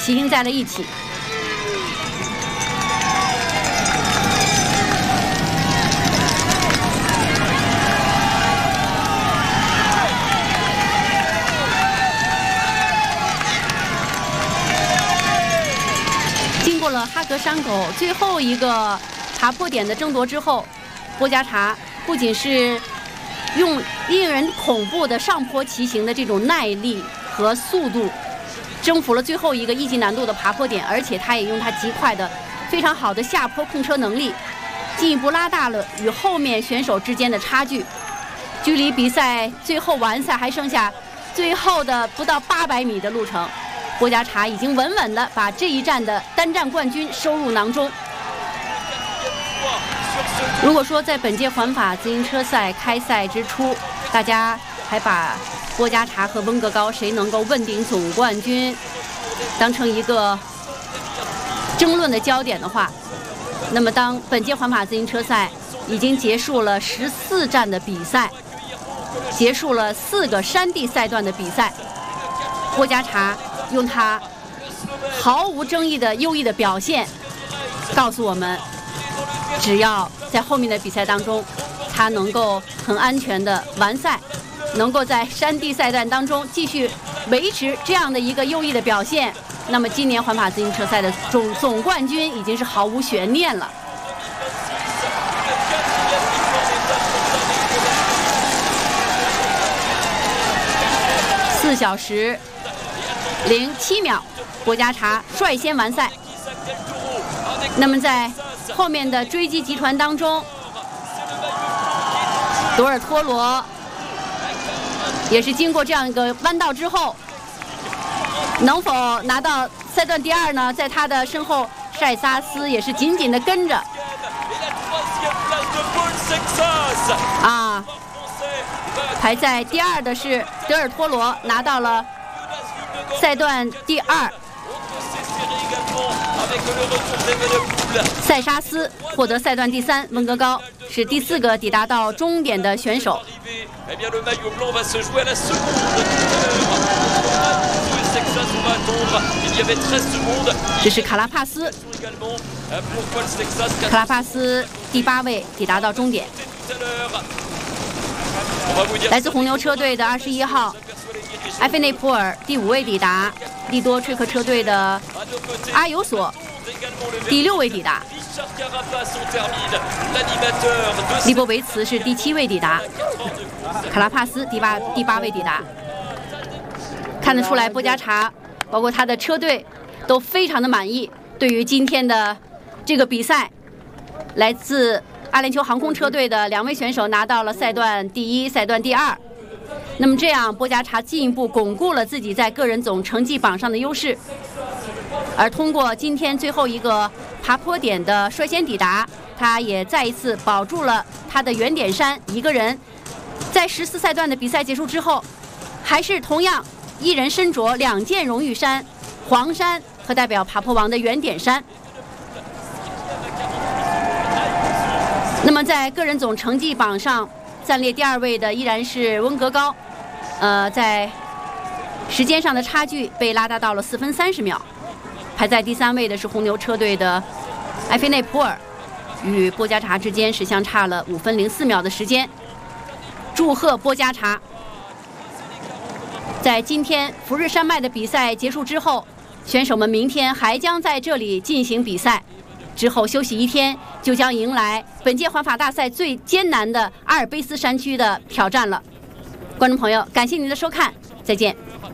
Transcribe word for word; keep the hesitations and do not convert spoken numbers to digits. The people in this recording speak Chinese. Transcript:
齐行在了一起。经过了哈格山口最后一个爬坡点的争夺之后，波加查不仅是用令人恐怖的上坡骑行的这种耐力和速度征服了最后一个一级难度的爬坡点，而且他也用他极快的非常好的下坡控车能力进一步拉大了与后面选手之间的差距。距离比赛最后完赛还剩下最后的不到八百米的路程，波加查已经稳稳地把这一站的单站冠军收入囊中。如果说在本届环法自行车赛开赛之初，大家还把波加查和温格高谁能够问鼎总冠军当成一个争论的焦点的话，那么当本届环法自行车赛已经结束了十四站的比赛，结束了四个山地赛段的比赛，波加查用他毫无争议的优异的表现告诉我们，只要在后面的比赛当中他能够很安全的完赛，能够在山地赛段当中继续维持这样的一个优异的表现，那么今年环法自行车赛的总总冠军已经是毫无悬念了。四小时零七秒，波加查率先完赛。那么在后面的追击集团当中，多尔托罗也是经过这样一个弯道之后，能否拿到赛段第二呢？在他的身后，塞萨斯也是紧紧的跟着。啊，排在第二的是德尔托罗，拿到了赛段第二。塞沙斯获得赛段第三，温格高是第四个抵达到终点的选手。这是卡拉帕斯，卡拉帕斯第八位抵达到终点。来自红牛车队的二十一号埃菲内普尔第五位抵达，利多吹克车队的阿尤索第六位抵达，利波维茨是第七位抵达，卡拉帕斯第八第八位抵达。看得出来，波加查包括他的车队都非常的满意，对于今天的这个比赛，来自阿联酋航空车队的两位选手拿到了赛段第一、赛段第二。那么这样，波加查进一步巩固了自己在个人总成绩榜上的优势。而通过今天最后一个爬坡点的率先抵达，他也再一次保住了他的原点山一个人。在十四赛段的比赛结束之后，还是同样一人身着两件荣誉衫，黄山和代表爬坡王的原点山。那么在个人总成绩榜上暂列第二位的依然是温格高，呃，在时间上的差距被拉大到了四分三十秒。排在第三位的是红牛车队的埃菲内普尔，与波加查之间是相差了五分零四秒的时间。祝贺波加查！在今天福日山脉的比赛结束之后，选手们明天还将在这里进行比赛，之后休息一天，就将迎来本届环法大赛最艰难的阿尔卑斯山区的挑战了。观众朋友，感谢您的收看，再见。